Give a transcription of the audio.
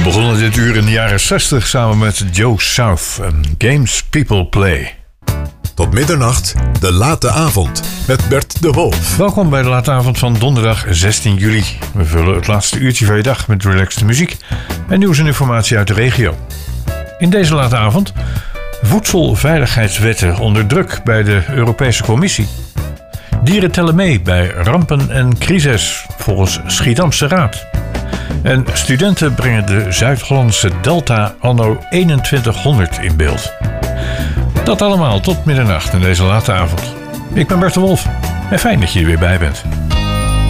We begonnen dit uur in de jaren 60 samen met Joe South en Games People Play. Tot middernacht, de late avond met Bert de Wolf. Welkom bij de late avond van donderdag 16 juli. We vullen het laatste uurtje van je dag met relaxte muziek en nieuws en informatie uit de regio. In deze late avond voedselveiligheidswetten onder druk bij de Europese Commissie. Dieren tellen mee bij rampen en crises volgens Schiedamse Raad. En studenten brengen de Zuid-Hollandse Delta anno 2100 in beeld. Dat allemaal tot middernacht in deze late avond. Ik ben Bert de Wolf en fijn dat je er weer bij bent.